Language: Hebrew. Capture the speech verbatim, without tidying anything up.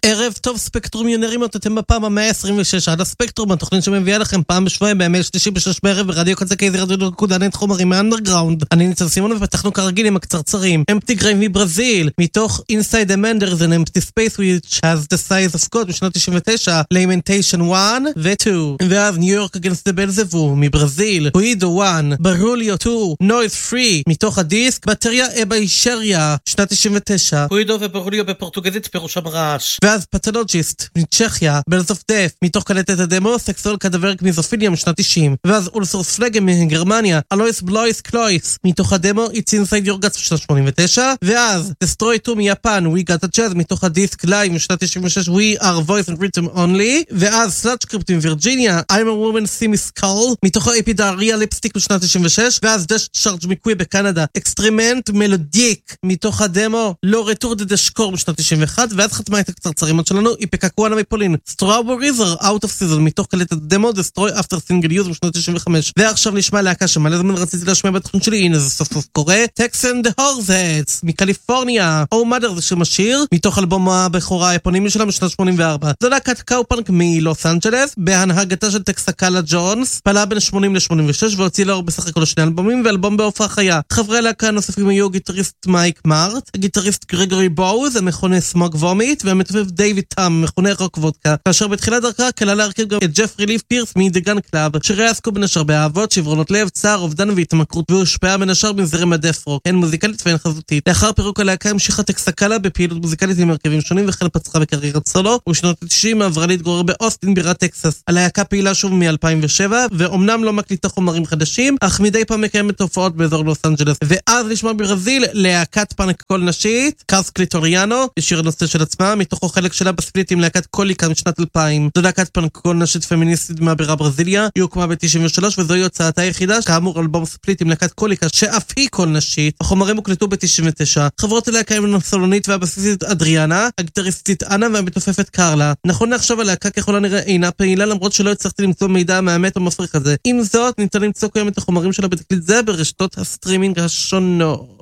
ערב טוב ספקטרומיונרים, אתם בפעם ה-מאה עשרים ושש עד הספקטרום, התוכנית שמביאה לכם פעם בשבוע בימי שלישי בשש בערב ברדיו קצה קייזר רדיו נקודה.נט חומרים מהאנדרגראונד. אני ניצל סימון ופתחנו כרגיל עם הקצרצרים. אמפטי גרייב מברזיל, מתוך Inside the Manders and Empty Space which has the size of God בשנת תשעים ותשע, Lamentation אחת ו-שתיים. ואז New York Against the Belzebu מברזיל, Huido אחת, Barulho שתיים, Noise שלוש, מתוך הדיסק בטריה אבא אישריה שנת תשעים ותשע. Huido וברולio בפורטוגזית פירושם רעש. ואז פתולוג'יסט מצ'כיה, Bells of Death, מתוך קלטת הדמו, סקסואל קדברק מיזופיlia משנת תשעים. ואז אולסורס פלגם מגרמניה, אלויס בלויס קלויס, מתוך הדמו, It's Inside Your Guts בשנת שמונים ותשע. ואז Destroy two מיפן, We Got a Jazz, מתוך הדיסק לייב משנת תשעים ושש, We Are Voice and Rhythm Only. ואז סלאצ'קריפט מווירג'יניה, I'm a Woman See Me Skull, מתוך האפידריה ליפסטיק בשנת תשעים ושש. ואז דשצ'ארג' מקווי בקנדה, אקסטרימנט מלודיק, מתוך הדמו, לא רטור דה דשקור בשנת תשעים ואחת. ואז חתמה את הקצרצרימות שלנו, היא פקקואנה מפולין, Strawberries are out of season, מתוך קלטת הדמו, Destroy After Single Use בשנת תשעים וחמש. ועכשיו נשמע להקה שמלא זמן רציתי להשמיע בתוכנית שלי, הנה זה סוף סוף קורה, Texan the Horseheads מקליפורניה, Oh Mother זה שם השיר, מתוך אלבום הבכורה האפונימי שלה בשנת שמונים וארבע. זו להקת קאופנק מלוס אנג'לס, בהנהגתה של טקסקלה ג'ונס, פעלה בין שמונים ל-שמונים ושש, והוציא לאור בסך הכל שני אלבומים, ואלבום בהופעה חיה. חברי הלהקה הנוספים היו גיטריסט מייק מארט, הגיטריסט גרגורי בוז, המכונה סמוג וומיט, והמתופף דיוויד טאם, המכונה רוק וודקה, כאשר בתחילת דרכה כלל להרכיב גם את ג'פרי ליב פירס מדגן קלאב, שירי עסקו בין השאר באהבות, שברונות לב, צער, אובדן והתמכרות, והושפעה בין השאר בזרם הדף-רוק, הן מוזיקלית והן חזותית. לאחר פירוק הלהקה המשיכה טקסקלה בפעילות מוזיקלית עם הרכבים שונים, וכן פצחה בקריירת סולו, ובשנות ה-תשעים עברה להתגורר באוסטין בירת טקסס. הלהקה פעילה שוב מ-אלפיים ושבע, ואומנם לא מקליטה חומרים חדשים, אך מדי פעם מקיימת תופעות באזור לוס אנג'לס. ואז נשמע ברזיל להקת פאנק קול נשית, קארס קליטוריאנו, בשיר הנושא של עצמה, מתוכו חלק שלה בספליט עם להקת קוליקה משנת אלפיים. זו להקת פאנק קול נשית פמיניסטית מהבירה ברזיליה, היא הוקמה ב-תשעים ושלוש, וזוהי הוצאתה היחידה, כאמור אלבום ספליט עם להקת קוליקה, שאף היא קול נשית. החומרים הוקלטו ב-תשעים ותשע. חברות הלהקה הם הסולונית והבסיסית אדריאנה, הגיטריסטית אנה והמתופפת קרלה. נכון לעכשיו הלהקה ככל הנראה אינה פעילה, למרות שלא הצלחתי למצוא מידע מהאמת או מפריך הזה. עם זאת, ניתן למצוא כיום את החומרים שלה בתקליט זה ברשתות הסטרימינג השונות.